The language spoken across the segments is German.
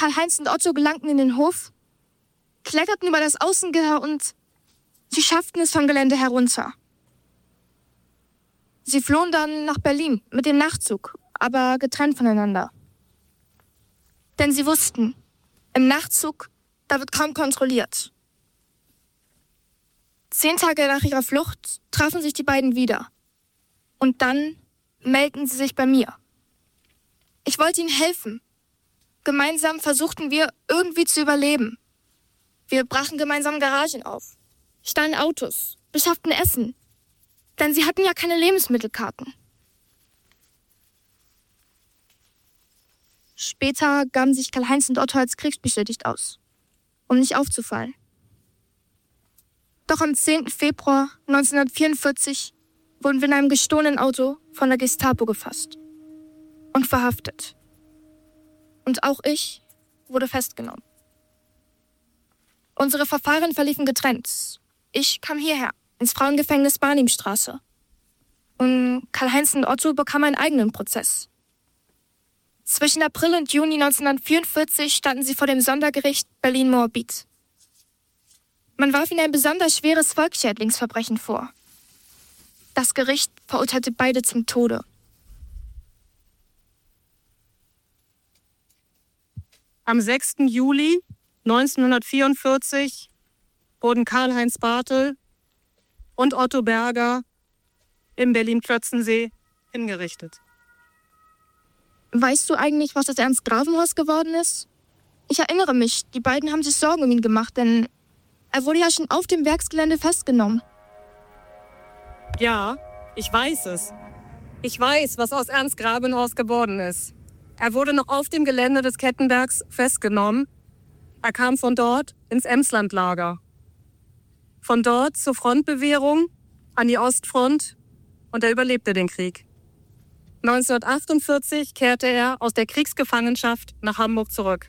Karl-Heinz und Otto gelangten in den Hof, kletterten über das Außengitter und sie schafften es vom Gelände herunter. Sie flohen dann nach Berlin mit dem Nachtzug, aber getrennt voneinander. Denn sie wussten, im Nachtzug, da wird kaum kontrolliert. 10 Tage nach ihrer Flucht trafen sich die beiden wieder. Und dann meldeten sie sich bei mir. Ich wollte ihnen helfen. Gemeinsam versuchten wir, irgendwie zu überleben. Wir brachen gemeinsam Garagen auf, stahlen Autos, beschafften Essen. Denn sie hatten ja keine Lebensmittelkarten. Später gaben sich Karl-Heinz und Otto als kriegsbestätigt aus, um nicht aufzufallen. Doch am 10. Februar 1944 wurden wir in einem gestohlenen Auto von der Gestapo gefasst und verhaftet. Und auch ich wurde festgenommen. Unsere Verfahren verliefen getrennt. Ich kam hierher, ins Frauengefängnis Barnimstraße. Und Karl-Heinz und Otto bekamen einen eigenen Prozess. Zwischen April und Juni 1944 standen sie vor dem Sondergericht Berlin-Moabit. Man warf ihnen ein besonders schweres Volksschädlingsverbrechen vor. Das Gericht verurteilte beide zum Tode. Am 6. Juli 1944 wurden Karl-Heinz Barthel und Otto Berger im Berlin-Plötzensee hingerichtet. Weißt du eigentlich, was aus Ernst Gravenhorst geworden ist? Ich erinnere mich, die beiden haben sich Sorgen um ihn gemacht, denn er wurde ja schon auf dem Werksgelände festgenommen. Ja, ich weiß es. Ich weiß, was aus Ernst Gravenhorst geworden ist. Er wurde noch auf dem Gelände des Kettenbergs festgenommen. Er kam von dort ins Emslandlager. Von dort zur Frontbewährung an die Ostfront und er überlebte den Krieg. 1948 kehrte er aus der Kriegsgefangenschaft nach Hamburg zurück.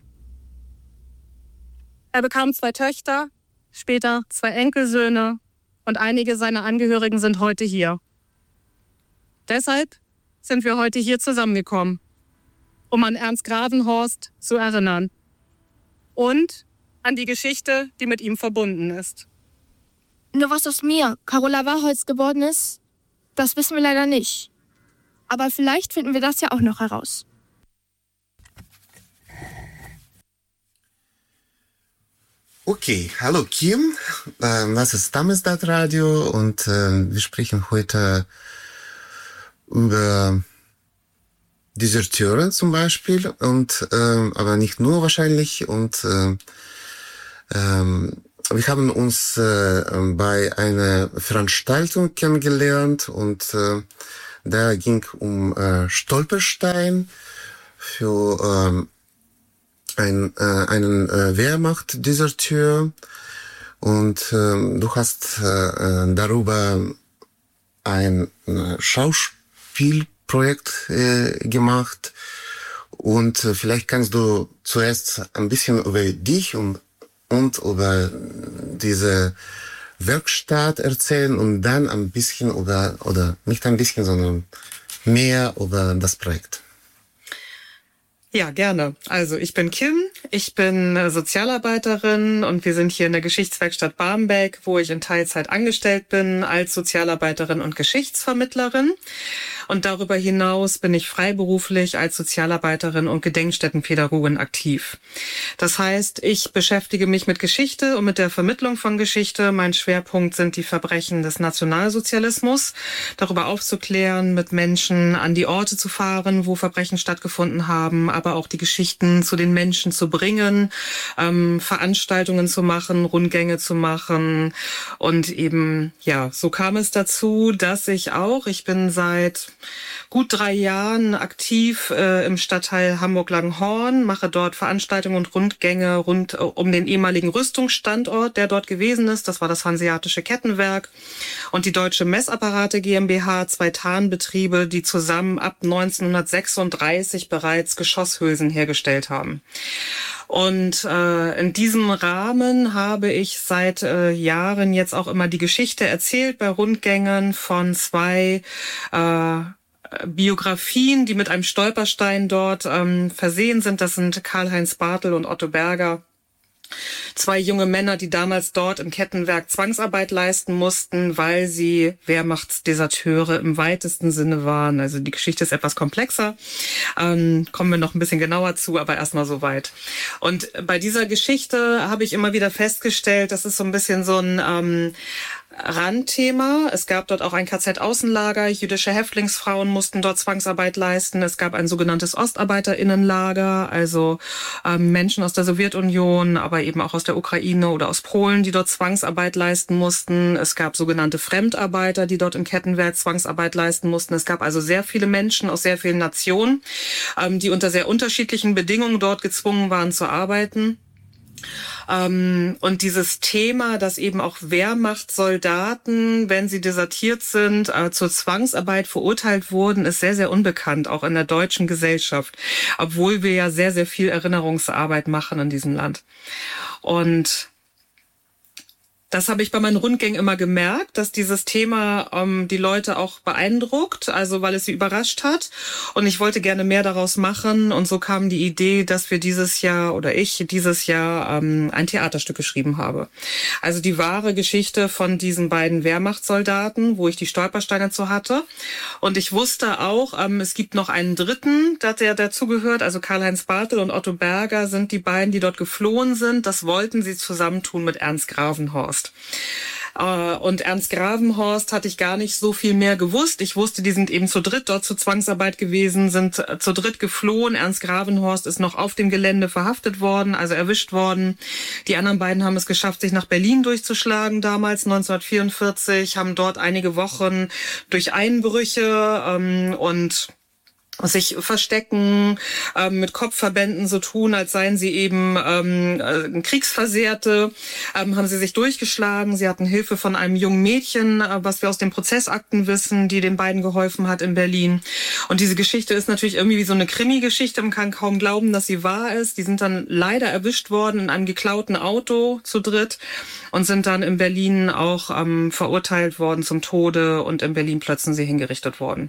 Er bekam 2 Töchter, später 2 Enkelsöhne und einige seiner Angehörigen sind heute hier. Deshalb sind wir heute hier zusammengekommen, um an Ernst Gravenhorst zu erinnern und an die Geschichte, die mit ihm verbunden ist. Nur was aus mir, Carola Warholz, geworden ist, das wissen wir leider nicht. Aber vielleicht finden wir das ja auch noch heraus. Okay, hallo Kim, das ist Stammesdat Radio und wir sprechen heute über Deserteure zum Beispiel und aber nicht nur wahrscheinlich und wir haben uns bei einer Veranstaltung kennengelernt und da ging um Stolperstein für einen Wehrmachtdeserteur und du hast darüber ein Schauspielprojekt gemacht und vielleicht kannst du zuerst ein bisschen über dich und über diese Werkstatt erzählen und dann ein bisschen oder nicht ein bisschen, sondern mehr über das Projekt. Ja, gerne. Also ich bin Kim, ich bin Sozialarbeiterin und wir sind hier in der Geschichtswerkstatt Barmbek, wo ich in Teilzeit angestellt bin als Sozialarbeiterin und Geschichtsvermittlerin. Und darüber hinaus bin ich freiberuflich als Sozialarbeiterin und Gedenkstättenpädagogin aktiv. Das heißt, ich beschäftige mich mit Geschichte und mit der Vermittlung von Geschichte. Mein Schwerpunkt sind die Verbrechen des Nationalsozialismus, darüber aufzuklären, mit Menschen an die Orte zu fahren, wo Verbrechen stattgefunden haben, aber auch die Geschichten zu den Menschen zu bringen, Veranstaltungen zu machen, Rundgänge zu machen. Und eben, ja, so kam es dazu, dass ich bin seit gut 3 Jahren aktiv im Stadtteil Hamburg-Langenhorn, mache dort Veranstaltungen und Rundgänge rund um den ehemaligen Rüstungsstandort, der dort gewesen ist. Das war das Hanseatische Kettenwerk und die Deutsche Messapparate GmbH, 2 Tarnbetriebe, die zusammen ab 1936 bereits Geschosshülsen hergestellt haben. Und in diesem Rahmen habe ich seit Jahren jetzt auch immer die Geschichte erzählt bei Rundgängen von 2 Biografien, die mit einem Stolperstein dort versehen sind. Das sind Karl-Heinz Bartel und Otto Berger. 2 junge Männer, die damals dort im Kettenwerk Zwangsarbeit leisten mussten, weil sie Wehrmachtsdeserteure im weitesten Sinne waren. Also die Geschichte ist etwas komplexer. Kommen wir noch ein bisschen genauer zu, aber erstmal soweit. Und bei dieser Geschichte habe ich immer wieder festgestellt, das ist so ein bisschen so ein Randthema. Es gab dort auch ein KZ-Außenlager. Jüdische Häftlingsfrauen mussten dort Zwangsarbeit leisten. Es gab ein sogenanntes OstarbeiterInnenlager, also Menschen aus der Sowjetunion, aber eben auch aus der Ukraine oder aus Polen, die dort Zwangsarbeit leisten mussten. Es gab sogenannte Fremdarbeiter, die dort im Kettenwerk Zwangsarbeit leisten mussten. Es gab also sehr viele Menschen aus sehr vielen Nationen, die unter sehr unterschiedlichen Bedingungen dort gezwungen waren zu arbeiten. Und dieses Thema, dass eben auch Wehrmachtssoldaten, wenn sie desertiert sind, zur Zwangsarbeit verurteilt wurden, ist sehr, sehr unbekannt, auch in der deutschen Gesellschaft, obwohl wir ja sehr, sehr viel Erinnerungsarbeit machen in diesem Land. Und das habe ich bei meinen Rundgängen immer gemerkt, dass dieses Thema die Leute auch beeindruckt, also weil es sie überrascht hat. Und ich wollte gerne mehr daraus machen. Und so kam die Idee, dass wir dieses Jahr ein Theaterstück geschrieben habe. Also die wahre Geschichte von diesen beiden Wehrmachtssoldaten, wo ich die Stolpersteine zu hatte. Und ich wusste auch, es gibt noch einen dritten, der dazugehört. Also Karl-Heinz Bartel und Otto Berger sind die beiden, die dort geflohen sind. Das wollten sie zusammentun mit Ernst Gravenhorst. Und Ernst Gravenhorst hatte ich gar nicht so viel mehr gewusst. Ich wusste, die sind eben zu dritt dort zur Zwangsarbeit gewesen, sind zu dritt geflohen. Ernst Gravenhorst ist noch auf dem Gelände verhaftet worden, also erwischt worden. Die anderen beiden haben es geschafft, sich nach Berlin durchzuschlagen, damals 1944, haben dort einige Wochen durch Einbrüche und sich verstecken, mit Kopfverbänden so tun, als seien sie eben Kriegsversehrte, haben sie sich durchgeschlagen. Sie hatten Hilfe von einem jungen Mädchen, was wir aus den Prozessakten wissen, die den beiden geholfen hat in Berlin. Und diese Geschichte ist natürlich irgendwie wie so eine Krimi-Geschichte. Man kann kaum glauben, dass sie wahr ist. Die sind dann leider erwischt worden in einem geklauten Auto zu dritt und sind dann in Berlin auch verurteilt worden zum Tode und in Berlin-Plötzen sie hingerichtet worden.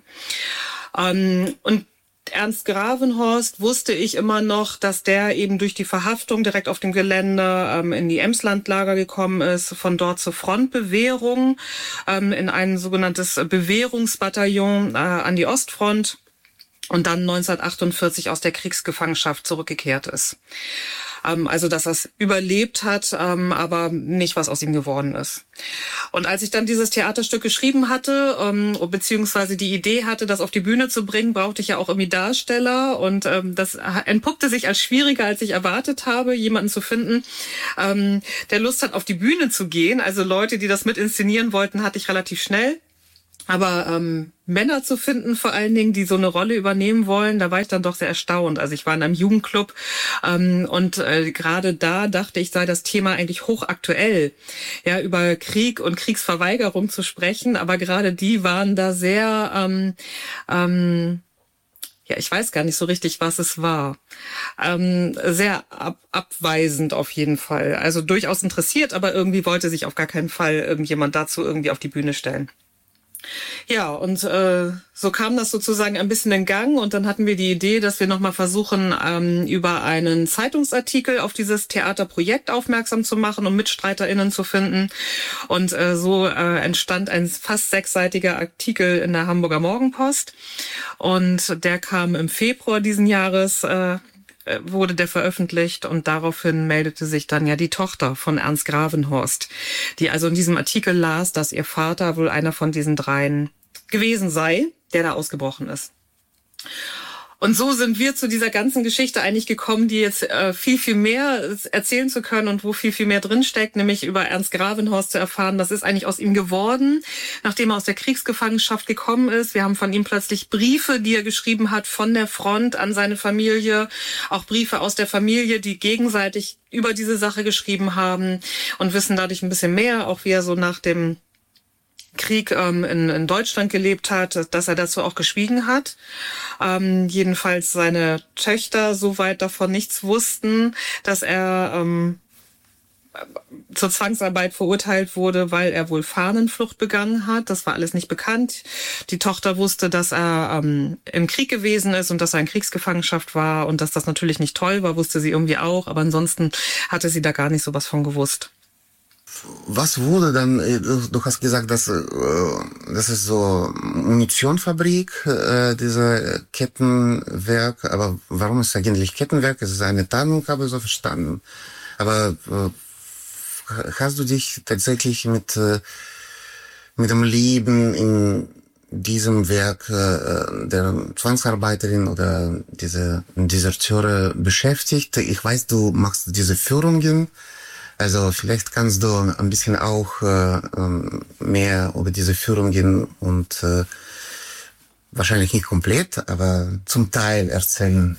Und Ernst Gravenhorst wusste ich immer noch, dass der eben durch die Verhaftung direkt auf dem Gelände in die Emslandlager gekommen ist, von dort zur Frontbewährung, in ein sogenanntes Bewährungsbataillon an die Ostfront und dann 1948 aus der Kriegsgefangenschaft zurückgekehrt ist. Also, dass er es überlebt hat, aber nicht, was aus ihm geworden ist. Und als ich dann dieses Theaterstück geschrieben hatte, beziehungsweise die Idee hatte, das auf die Bühne zu bringen, brauchte ich ja auch irgendwie Darsteller. Und das entpuppte sich als schwieriger, als ich erwartet habe, jemanden zu finden, der Lust hat, auf die Bühne zu gehen. Also Leute, die das mit inszenieren wollten, hatte ich relativ schnell. Aber Männer zu finden, vor allen Dingen, die so eine Rolle übernehmen wollen, da war ich dann doch sehr erstaunt. Also ich war in einem Jugendclub und gerade da dachte ich, sei das Thema eigentlich hochaktuell, ja, über Krieg und Kriegsverweigerung zu sprechen. Aber gerade die waren da sehr, ja, ich weiß gar nicht so richtig, was es war. Sehr abweisend auf jeden Fall. Also durchaus interessiert, aber irgendwie wollte sich auf gar keinen Fall irgendjemand dazu irgendwie auf die Bühne stellen. Ja, und so kam das sozusagen ein bisschen in Gang und dann hatten wir die Idee, dass wir nochmal versuchen, über einen Zeitungsartikel auf dieses Theaterprojekt aufmerksam zu machen, um MitstreiterInnen zu finden. Und so entstand ein fast 6-seitiger Artikel in der Hamburger Morgenpost und der kam im Februar diesen Jahres, wurde der veröffentlicht und daraufhin meldete sich dann ja die Tochter von Ernst Gravenhorst, die also in diesem Artikel las, dass ihr Vater wohl einer von diesen dreien gewesen sei, der da ausgebrochen ist. Und so sind wir zu dieser ganzen Geschichte eigentlich gekommen, die jetzt viel, viel mehr erzählen zu können und wo viel, viel mehr drinsteckt, nämlich über Ernst Gravenhorst zu erfahren, was ist eigentlich aus ihm geworden, nachdem er aus der Kriegsgefangenschaft gekommen ist. Wir haben von ihm plötzlich Briefe, die er geschrieben hat von der Front an seine Familie, auch Briefe aus der Familie, die gegenseitig über diese Sache geschrieben haben und wissen dadurch ein bisschen mehr, auch wie er so nach dem Krieg in Deutschland gelebt hat, dass er dazu auch geschwiegen hat. Jedenfalls seine Töchter soweit davon nichts wussten, dass er zur Zwangsarbeit verurteilt wurde, weil er wohl Fahnenflucht begangen hat. Das war alles nicht bekannt. Die Tochter wusste, dass er im Krieg gewesen ist und dass er in Kriegsgefangenschaft war und dass das natürlich nicht toll war, wusste sie irgendwie auch. Aber ansonsten hatte sie da gar nicht so was von gewusst. Was wurde dann, du hast gesagt, dass das ist so Munitionfabrik, dieser Kettenwerk, aber warum ist es eigentlich Kettenwerk? Es ist eine Tarnung, habe ich so verstanden. Aber hast du dich tatsächlich mit dem Leben in diesem Werk der Zwangsarbeiterin oder diese Deserteure beschäftigt? Ich weiß, du machst diese Führungen. Also vielleicht kannst du ein bisschen auch mehr über diese Führungen und wahrscheinlich nicht komplett, aber zum Teil erzählen.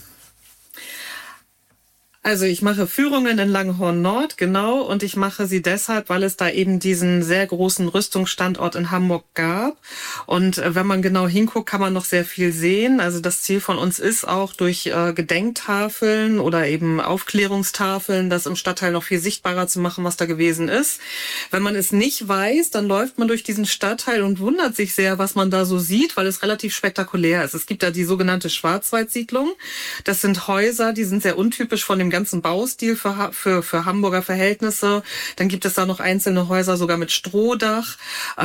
Also ich mache Führungen in Langhorn Nord, genau, und ich mache sie deshalb, weil es da eben diesen sehr großen Rüstungsstandort in Hamburg gab. Und wenn man genau hinguckt, kann man noch sehr viel sehen. Also das Ziel von uns ist auch durch Gedenktafeln oder eben Aufklärungstafeln, das im Stadtteil noch viel sichtbarer zu machen, was da gewesen ist. Wenn man es nicht weiß, dann läuft man durch diesen Stadtteil und wundert sich sehr, was man da so sieht, weil es relativ spektakulär ist. Es gibt da die sogenannte Schwarzwaldsiedlung. Das sind Häuser, die sind sehr untypisch von dem ganzen Baustil für Hamburger Verhältnisse. Dann gibt es da noch einzelne Häuser sogar mit Strohdach.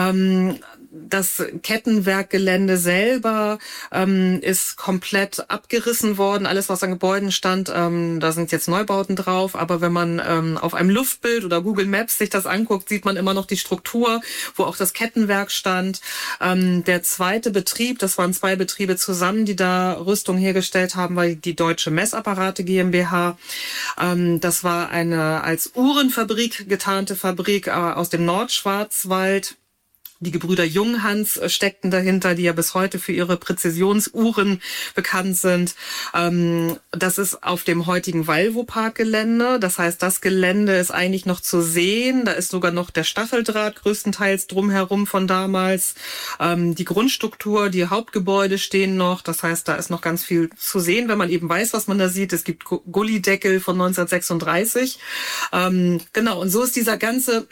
Das Kettenwerkgelände selber ist komplett abgerissen worden. Alles, was an Gebäuden stand, da sind jetzt Neubauten drauf. Aber wenn man auf einem Luftbild oder Google Maps sich das anguckt, sieht man immer noch die Struktur, wo auch das Kettenwerk stand. Der zweite Betrieb, das waren 2 Betriebe zusammen, die da Rüstung hergestellt haben, war die Deutsche Messapparate GmbH. Das war eine als Uhrenfabrik getarnte Fabrik aus dem Nordschwarzwald. Die Gebrüder Junghans steckten dahinter, die ja bis heute für ihre Präzisionsuhren bekannt sind. Das ist auf dem heutigen Valvo-Park-Gelände. Das heißt, das Gelände ist eigentlich noch zu sehen. Da ist sogar noch der Stacheldraht größtenteils drumherum von damals. Die Grundstruktur, die Hauptgebäude stehen noch. Das heißt, da ist noch ganz viel zu sehen, wenn man eben weiß, was man da sieht. Es gibt Gullideckel von 1936. Genau, und so ist dieser ganze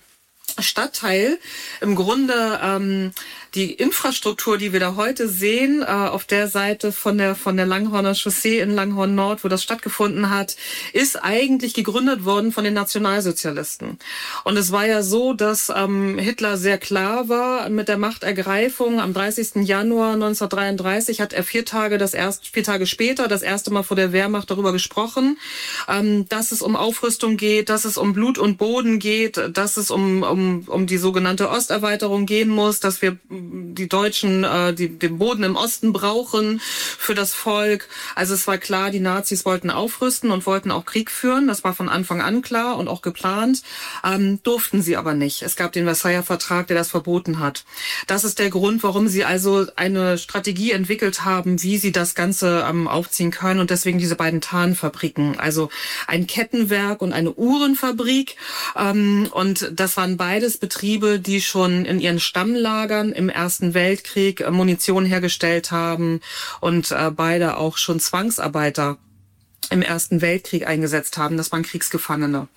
Stadtteil im Grunde die Infrastruktur, die wir da heute sehen, auf der Seite von der Langhorner Chaussee in Langhorn Nord, wo das stattgefunden hat, ist eigentlich gegründet worden von den Nationalsozialisten. Und es war ja so, dass Hitler sehr klar war mit der Machtergreifung. Am 30. Januar 1933 hat er 4 Tage später das erste Mal vor der Wehrmacht darüber gesprochen, dass es um Aufrüstung geht, dass es um Blut und Boden geht, dass es um die sogenannte Osterweiterung gehen muss, dass wir die Deutschen den Boden im Osten brauchen für das Volk. Also es war klar, die Nazis wollten aufrüsten und wollten auch Krieg führen. Das war von Anfang an klar und auch geplant. Durften sie aber nicht. Es gab den Versailler Vertrag, der das verboten hat. Das ist der Grund, warum sie also eine Strategie entwickelt haben, wie sie das Ganze aufziehen können. Und deswegen diese beiden Tarnfabriken. Also ein Kettenwerk und eine Uhrenfabrik. Und das waren beides Betriebe, die schon in ihren Stammlagern im Ersten Weltkrieg Munition hergestellt haben und beide auch schon Zwangsarbeiter im Ersten Weltkrieg eingesetzt haben. Das waren Kriegsgefangene.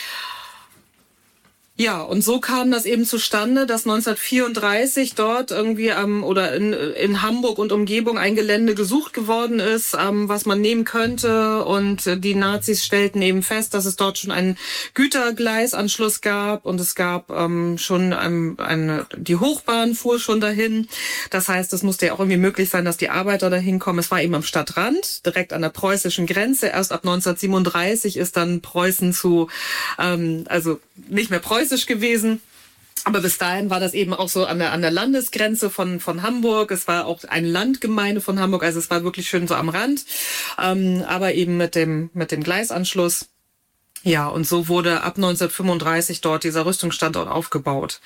Ja, und so kam das eben zustande, dass 1934 dort irgendwie in Hamburg und Umgebung ein Gelände gesucht geworden ist, was man nehmen könnte. Und die Nazis stellten eben fest, dass es dort schon einen Gütergleisanschluss gab und es gab schon die Hochbahn fuhr schon dahin. Das heißt, es musste ja auch irgendwie möglich sein, dass die Arbeiter dahin kommen. Es war eben am Stadtrand, direkt an der preußischen Grenze. Erst ab 1937 ist dann Preußen also nicht mehr preußisch gewesen. Aber bis dahin war das eben auch so an der Landesgrenze von Hamburg. Es war auch eine Landgemeinde von Hamburg. Also es war wirklich schön so am Rand. Aber eben mit dem Gleisanschluss. Ja, und so wurde ab 1935 dort dieser Rüstungsstandort aufgebaut.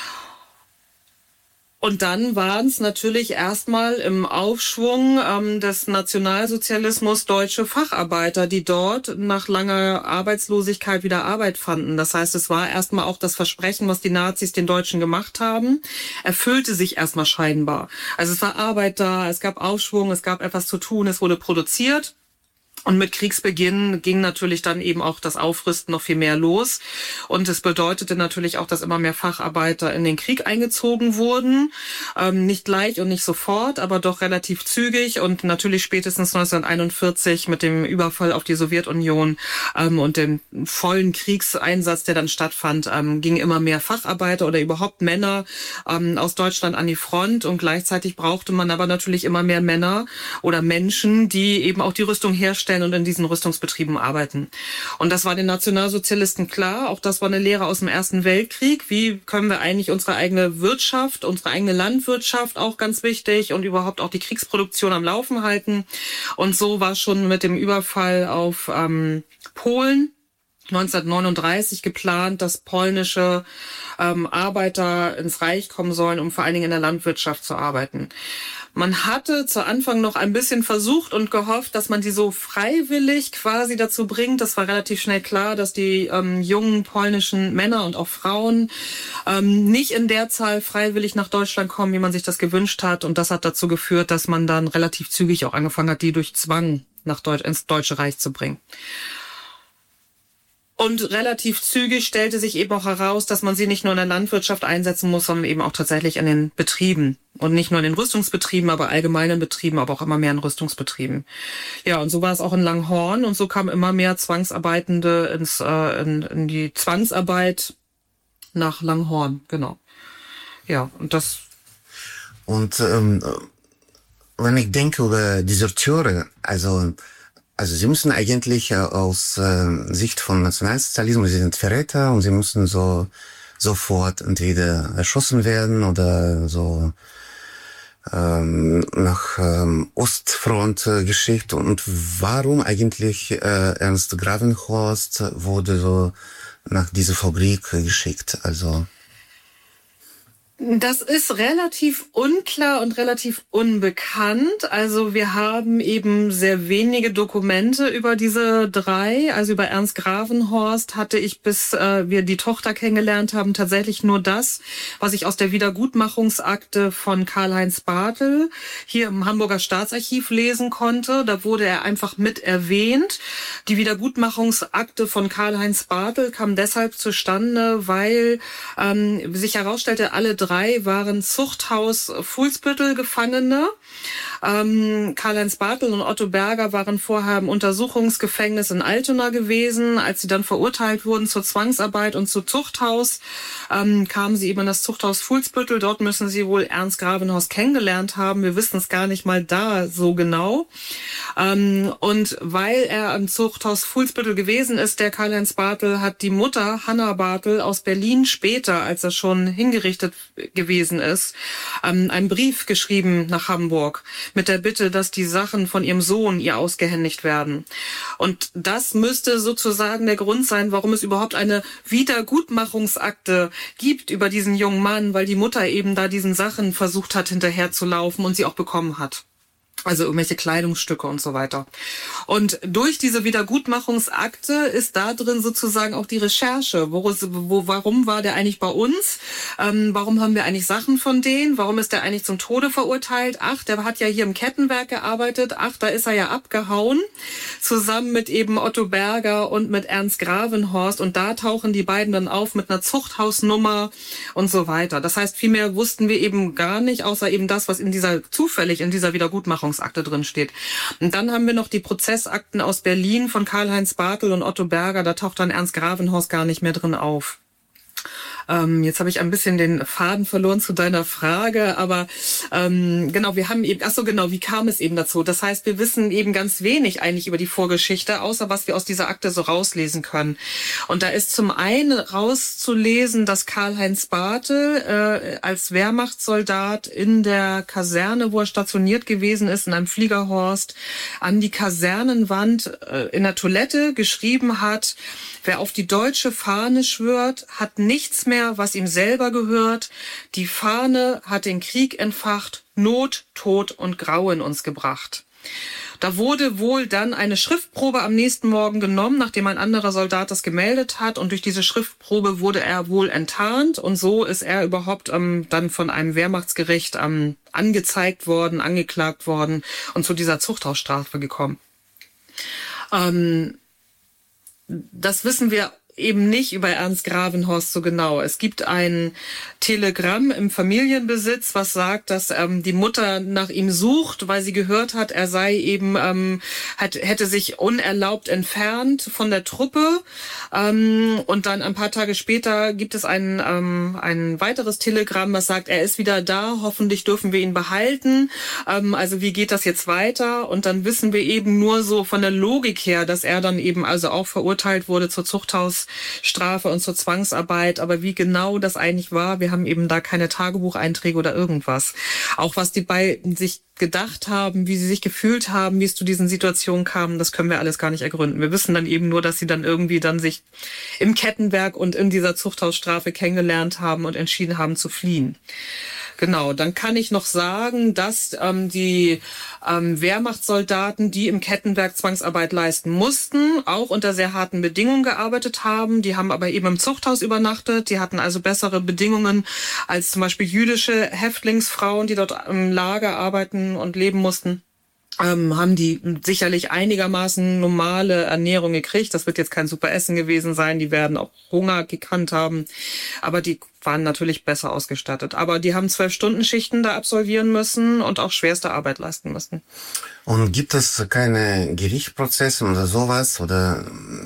Und dann waren es natürlich erstmal im Aufschwung des Nationalsozialismus deutsche Facharbeiter, die dort nach langer Arbeitslosigkeit wieder Arbeit fanden. Das heißt, es war erstmal auch das Versprechen, was die Nazis den Deutschen gemacht haben, erfüllte sich erstmal scheinbar. Also es war Arbeit da, es gab Aufschwung, es gab etwas zu tun, es wurde produziert. Und mit Kriegsbeginn ging natürlich dann eben auch das Aufrüsten noch viel mehr los. Und es bedeutete natürlich auch, dass immer mehr Facharbeiter in den Krieg eingezogen wurden. Nicht gleich und nicht sofort, aber doch relativ zügig. Und natürlich spätestens 1941 mit dem Überfall auf die Sowjetunion und dem vollen Kriegseinsatz, der dann stattfand, gingen immer mehr Facharbeiter oder überhaupt Männer aus Deutschland an die Front. Und gleichzeitig brauchte man aber natürlich immer mehr Männer oder Menschen, die eben auch die Rüstung herstellen und in diesen Rüstungsbetrieben arbeiten. Und das war den Nationalsozialisten klar. Auch das war eine Lehre aus dem Ersten Weltkrieg. Wie können wir eigentlich unsere eigene Wirtschaft, unsere eigene Landwirtschaft, auch ganz wichtig, und überhaupt auch die Kriegsproduktion am Laufen halten. Und so war schon mit dem Überfall auf Polen 1939 geplant, dass polnische Arbeiter ins Reich kommen sollen, um vor allen Dingen in der Landwirtschaft zu arbeiten. Man hatte zu Anfang noch ein bisschen versucht und gehofft, dass man die so freiwillig quasi dazu bringt. Das war relativ schnell klar, dass die jungen polnischen Männer und auch Frauen nicht in der Zahl freiwillig nach Deutschland kommen, wie man sich das gewünscht hat. Und das hat dazu geführt, dass man dann relativ zügig auch angefangen hat, die durch Zwang ins Deutsche Reich zu bringen. Und relativ zügig stellte sich eben auch heraus, dass man sie nicht nur in der Landwirtschaft einsetzen muss, sondern eben auch tatsächlich in den Betrieben. Und nicht nur in den Rüstungsbetrieben, aber allgemeinen Betrieben, aber auch immer mehr in Rüstungsbetrieben. Ja, und so war es auch in Langhorn. Und so kamen immer mehr Zwangsarbeitende in die Zwangsarbeit nach Langhorn. Genau. Ja, und das... Und wenn ich denke über Deserteure, also sie müssen eigentlich aus Sicht von Nationalsozialismus, sie sind Verräter und sie müssen sofort entweder erschossen werden oder so nach Ostfront geschickt. Und warum eigentlich Ernst Gravenhorst wurde so nach dieser Fabrik geschickt? Also das ist relativ unklar und relativ unbekannt. Also wir haben eben sehr wenige Dokumente über diese drei. Also über Ernst Gravenhorst hatte ich, bis wir die Tochter kennengelernt haben, tatsächlich nur das, was ich aus der Wiedergutmachungsakte von Karl-Heinz Bartel hier im Hamburger Staatsarchiv lesen konnte. Da wurde er einfach mit erwähnt. Die Wiedergutmachungsakte von Karl-Heinz Bartel kam deshalb zustande, weil sich herausstellte, alle drei waren Zuchthaus Fuhlsbüttel Gefangene. Karl-Heinz Bartel und Otto Berger waren vorher im Untersuchungsgefängnis in Altona gewesen. Als sie dann verurteilt wurden zur Zwangsarbeit und zu Zuchthaus, kamen sie eben in das Zuchthaus Fuhlsbüttel. Dort müssen sie wohl Ernst Gravenhorst kennengelernt haben. Wir wissen es gar nicht mal da so genau. Und weil er am Zuchthaus Fuhlsbüttel gewesen ist, der Karl-Heinz Bartel, hat die Mutter Hanna Bartel aus Berlin später, als er schon hingerichtet gewesen ist, einen Brief geschrieben nach Hamburg mit der Bitte, dass die Sachen von ihrem Sohn ihr ausgehändigt werden. Und das müsste sozusagen der Grund sein, warum es überhaupt eine Wiedergutmachungsakte gibt über diesen jungen Mann, weil die Mutter eben da diesen Sachen versucht hat, hinterherzulaufen und sie auch bekommen hat. Also irgendwelche Kleidungsstücke und so weiter. Und durch diese Wiedergutmachungsakte ist da drin sozusagen auch die Recherche. Warum war der eigentlich bei uns? Warum haben wir eigentlich Sachen von denen? Warum ist der eigentlich zum Tode verurteilt? Ach, der hat ja hier im Kettenwerk gearbeitet. Ach, da ist er ja abgehauen. Zusammen mit eben Otto Berger und mit Ernst Gravenhorst. Und da tauchen die beiden dann auf mit einer Zuchthausnummer und so weiter. Das heißt, viel mehr wussten wir eben gar nicht, außer eben das, was zufällig in dieser Wiedergutmachungsakte drin steht. Und dann haben wir noch die Prozessakten aus Berlin von Karl-Heinz Bartel und Otto Berger. Da taucht dann Ernst Gravenhorst gar nicht mehr drin auf. Jetzt habe ich ein bisschen den Faden verloren zu deiner Frage, aber genau, wir haben eben, wie kam es eben dazu? Das heißt, wir wissen eben ganz wenig eigentlich über die Vorgeschichte, außer was wir aus dieser Akte so rauslesen können. Und da ist zum einen rauszulesen, dass Karl-Heinz Bartel als Wehrmachtssoldat in der Kaserne, wo er stationiert gewesen ist, in einem Fliegerhorst, an die Kasernenwand in der Toilette geschrieben hat: Wer auf die deutsche Fahne schwört, hat nichts mehr, was ihm selber gehört. Die Fahne hat den Krieg entfacht, Not, Tod und Grauen uns gebracht. Da wurde wohl dann eine Schriftprobe am nächsten Morgen genommen, nachdem ein anderer Soldat das gemeldet hat. Und durch diese Schriftprobe wurde er wohl enttarnt. Und so ist er überhaupt dann von einem Wehrmachtsgericht angezeigt worden, angeklagt worden und zu dieser Zuchthausstrafe gekommen. Das wissen wir eben nicht über Ernst Gravenhorst so genau. Es gibt ein Telegramm im Familienbesitz, was sagt, dass die Mutter nach ihm sucht, weil sie gehört hat, er sei eben hätte sich unerlaubt entfernt von der Truppe. Und dann ein paar Tage später gibt es ein weiteres Telegramm, was sagt, er ist wieder da, hoffentlich dürfen wir ihn behalten. Also wie geht das jetzt weiter? Und dann wissen wir eben nur so von der Logik her, dass er dann eben also auch verurteilt wurde zur Zuchthausstrafe und zur Zwangsarbeit. Aber wie genau das eigentlich war, wir haben eben da keine Tagebucheinträge oder irgendwas. Auch was die beiden sich gedacht haben, wie sie sich gefühlt haben, wie es zu diesen Situationen kam, das können wir alles gar nicht ergründen. Wir wissen dann eben nur, dass sie dann irgendwie dann sich im Kettenwerk und in dieser Zuchthausstrafe kennengelernt haben und entschieden haben zu fliehen. Genau, dann kann ich noch sagen, dass die Wehrmachtssoldaten, die im Kettenwerk Zwangsarbeit leisten mussten, auch unter sehr harten Bedingungen gearbeitet haben. Die haben aber eben im Zuchthaus übernachtet. Die hatten also bessere Bedingungen als zum Beispiel jüdische Häftlingsfrauen, die dort im Lager arbeiten und leben mussten. Haben die sicherlich einigermaßen normale Ernährung gekriegt. Das wird jetzt kein super Essen gewesen sein. Die werden auch Hunger gekannt haben. Aber die waren natürlich besser ausgestattet. Aber die haben 12-Stunden-Schichten da absolvieren müssen und auch schwerste Arbeit leisten müssen. Und gibt es keine Gerichtsprozesse oder sowas? Oder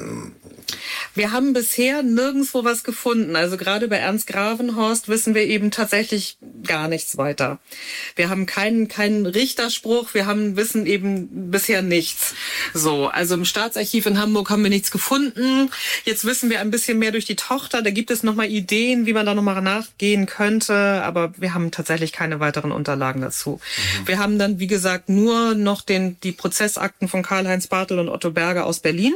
Wir haben bisher nirgendwo was gefunden. Also gerade bei Ernst Gravenhorst wissen wir eben tatsächlich gar nichts weiter. Wir haben keinen Richterspruch, wissen eben bisher nichts. So, also im Staatsarchiv in Hamburg haben wir nichts gefunden. Jetzt wissen wir ein bisschen mehr durch die Tochter. Da gibt es nochmal Ideen, wie man da nochmal nachgehen könnte. Aber wir haben tatsächlich keine weiteren Unterlagen dazu. Wir haben dann, wie gesagt, nur noch die Prozessakten von Karl-Heinz Bartel und Otto Berger aus Berlin.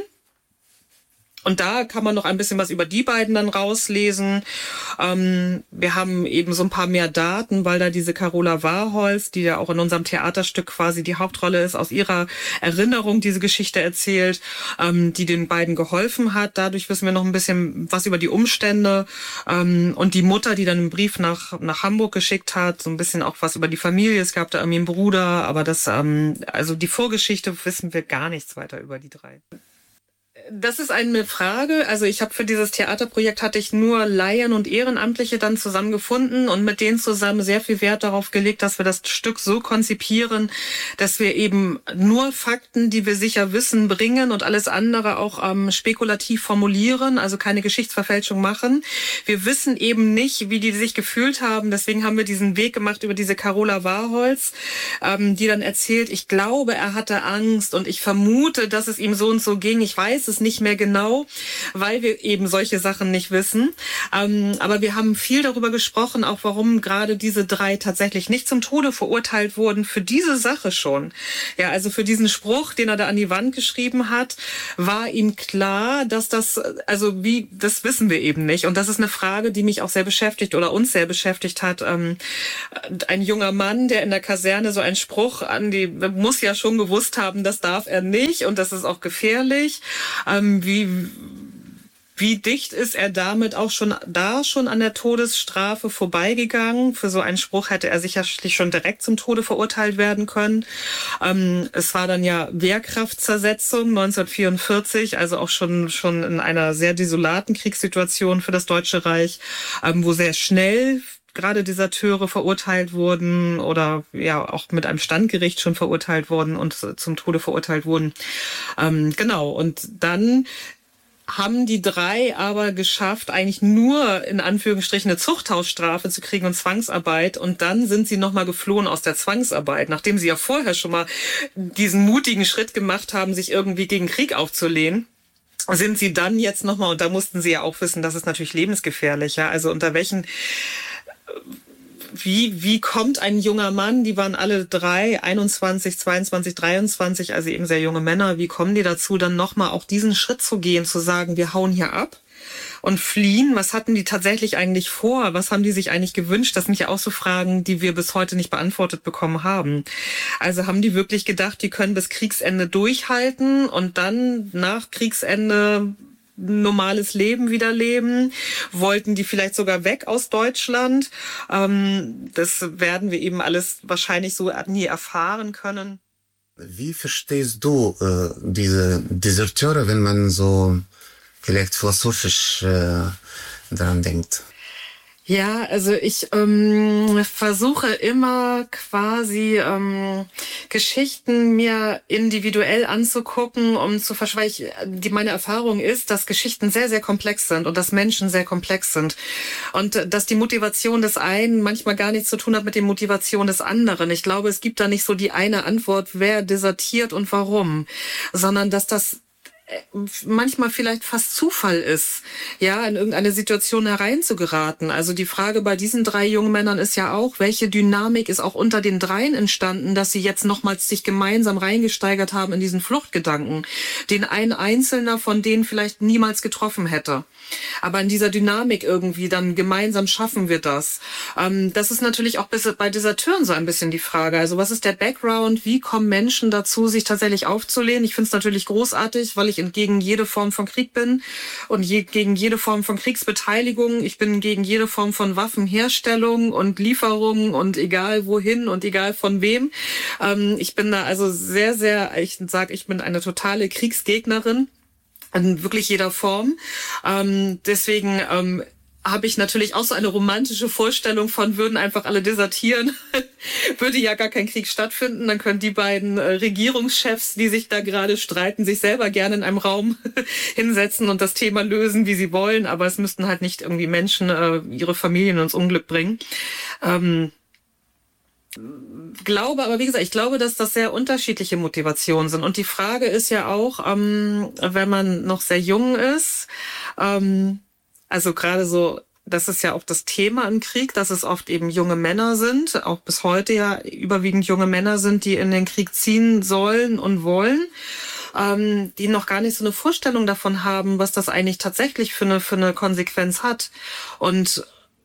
Und da kann man noch ein bisschen was über die beiden dann rauslesen. Wir haben eben so ein paar mehr Daten, weil da diese Carola Warholz, die ja auch in unserem Theaterstück quasi die Hauptrolle ist, aus ihrer Erinnerung diese Geschichte erzählt, die den beiden geholfen hat. Dadurch wissen wir noch ein bisschen was über die Umstände. Und die Mutter, die dann einen Brief nach Hamburg geschickt hat, so ein bisschen auch was über die Familie. Es gab da irgendwie einen Bruder, aber also die Vorgeschichte wissen wir gar nichts weiter über die drei. Das ist eine Frage. Also ich habe für dieses Theaterprojekt hatte ich nur Laien und Ehrenamtliche dann zusammengefunden und mit denen zusammen sehr viel Wert darauf gelegt, dass wir das Stück so konzipieren, dass wir eben nur Fakten, die wir sicher wissen, bringen und alles andere auch spekulativ formulieren, also keine Geschichtsverfälschung machen. Wir wissen eben nicht, wie die sich gefühlt haben. Deswegen haben wir diesen Weg gemacht über diese Carola Warholz, die dann erzählt, ich glaube, er hatte Angst und ich vermute, dass es ihm so und so ging. Ich weiß es nicht mehr genau, weil wir eben solche Sachen nicht wissen. Aber wir haben viel darüber gesprochen, auch warum gerade diese drei tatsächlich nicht zum Tode verurteilt wurden für diese Sache schon. Ja, also für diesen Spruch, den er da an die Wand geschrieben hat, war ihm klar, dass das wissen wir eben nicht. Und das ist eine Frage, die mich auch sehr beschäftigt oder uns sehr beschäftigt hat. Ein junger Mann, der in der Kaserne so einen Spruch muss ja schon gewusst haben, das darf er nicht und das ist auch gefährlich. Wie dicht ist er damit auch schon an der Todesstrafe vorbeigegangen? Für so einen Spruch hätte er sicherlich schon direkt zum Tode verurteilt werden können. Es war dann ja Wehrkraftzersetzung 1944, also auch schon in einer sehr desolaten Kriegssituation für das Deutsche Reich, wo sehr schnell gerade Deserteure verurteilt wurden oder ja auch mit einem Standgericht schon verurteilt wurden und zum Tode verurteilt wurden. Genau, und dann haben die drei aber geschafft, eigentlich nur in Anführungsstrichen eine Zuchthausstrafe zu kriegen und Zwangsarbeit. Und dann sind sie nochmal geflohen aus der Zwangsarbeit, nachdem sie ja vorher schon mal diesen mutigen Schritt gemacht haben, sich irgendwie gegen Krieg aufzulehnen. Sind sie dann jetzt nochmal, und da mussten sie ja auch wissen, das ist natürlich lebensgefährlich, ja, also unter welchen wie kommt ein junger Mann, die waren alle drei, 21, 22, 23, also eben sehr junge Männer, wie kommen die dazu, dann nochmal auch diesen Schritt zu gehen, zu sagen, wir hauen hier ab und fliehen? Was hatten die tatsächlich eigentlich vor? Was haben die sich eigentlich gewünscht? Das sind ja auch so Fragen, die wir bis heute nicht beantwortet bekommen haben. Also haben die wirklich gedacht, die können bis Kriegsende durchhalten und dann nach Kriegsende normales Leben wieder leben? Wollten die vielleicht sogar weg aus Deutschland? Das werden wir eben alles wahrscheinlich so nie erfahren können. Wie verstehst du diese Deserteure, wenn man so vielleicht philosophisch daran denkt? Ja, also ich versuche immer quasi Geschichten mir individuell anzugucken, um zu verstehen, weil meine Erfahrung ist, dass Geschichten sehr, sehr komplex sind und dass Menschen sehr komplex sind. Und dass die Motivation des einen manchmal gar nichts zu tun hat mit der Motivation des anderen. Ich glaube, es gibt da nicht so die eine Antwort, wer desertiert und warum, sondern dass das manchmal vielleicht fast Zufall ist, ja, in irgendeine Situation hereinzugeraten. Also die Frage bei diesen 3 jungen Männern ist ja auch, welche Dynamik ist auch unter den 3 entstanden, dass sie jetzt nochmals sich gemeinsam reingesteigert haben in diesen Fluchtgedanken, den ein Einzelner von denen vielleicht niemals getroffen hätte. Aber in dieser Dynamik irgendwie dann gemeinsam schaffen wir das. Das ist natürlich auch bei Deserteuren so ein bisschen die Frage. Also was ist der Background? Wie kommen Menschen dazu, sich tatsächlich aufzulehnen? Ich finde es natürlich großartig, weil ich gegen jede Form von Krieg bin und gegen jede Form von Kriegsbeteiligung. Ich bin gegen jede Form von Waffenherstellung und Lieferung und egal wohin und egal von wem. Ich bin da also sehr, sehr, ich bin eine totale Kriegsgegnerin. In wirklich jeder Form. Deswegen habe ich natürlich auch so eine romantische Vorstellung von, würden einfach alle desertieren, würde ja gar kein Krieg stattfinden. Dann können die beiden Regierungschefs, die sich da gerade streiten, sich selber gerne in einem Raum hinsetzen und das Thema lösen, wie sie wollen. Aber es müssten halt nicht irgendwie Menschen ihre Familien ins Unglück bringen. Aber wie gesagt, ich glaube, dass das sehr unterschiedliche Motivationen sind. Und die Frage ist ja auch, wenn man noch sehr jung ist, also gerade so, das ist ja auch das Thema im Krieg, dass es oft eben junge Männer sind, auch bis heute ja überwiegend junge Männer sind, die in den Krieg ziehen sollen und wollen, die noch gar nicht so eine Vorstellung davon haben, was das eigentlich tatsächlich für eine Konsequenz hat. Und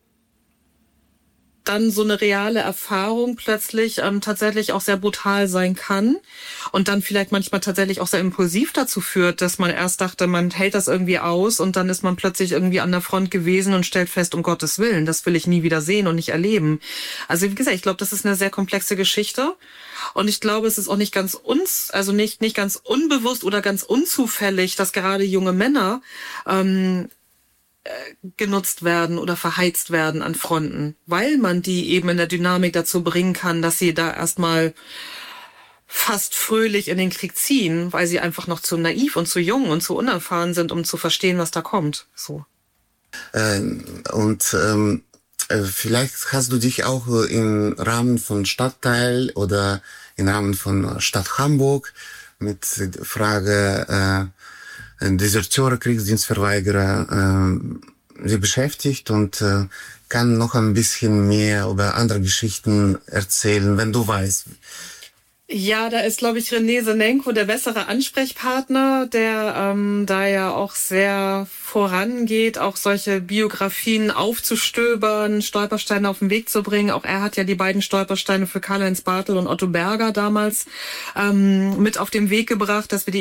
dann so eine reale Erfahrung plötzlich tatsächlich auch sehr brutal sein kann und dann vielleicht manchmal tatsächlich auch sehr impulsiv dazu führt, dass man erst dachte, man hält das irgendwie aus und dann ist man plötzlich irgendwie an der Front gewesen und stellt fest, um Gottes Willen, das will ich nie wieder sehen und nicht erleben. Also wie gesagt, ich glaube, das ist eine sehr komplexe Geschichte und ich glaube, es ist auch nicht ganz nicht ganz unbewusst oder ganz unzufällig, dass gerade junge Männer genutzt werden oder verheizt werden an Fronten, weil man die eben in der Dynamik dazu bringen kann, dass sie da erstmal fast fröhlich in den Krieg ziehen, weil sie einfach noch zu naiv und zu jung und zu unerfahren sind, um zu verstehen, was da kommt. So. Vielleicht hast du dich auch im Rahmen von Stadtteil oder im Rahmen von Stadt Hamburg mit der Frage Deserteure, Kriegsdienstverweigerer sie beschäftigt und kann noch ein bisschen mehr über andere Geschichten erzählen, wenn du weißt. Ja, da ist, glaube ich, René Senenko der bessere Ansprechpartner, der da ja auch sehr vorangeht, auch solche Biografien aufzustöbern, Stolpersteine auf den Weg zu bringen. Auch er hat ja die beiden Stolpersteine für Karl-Heinz Bartel und Otto Berger damals mit auf den Weg gebracht, dass wir die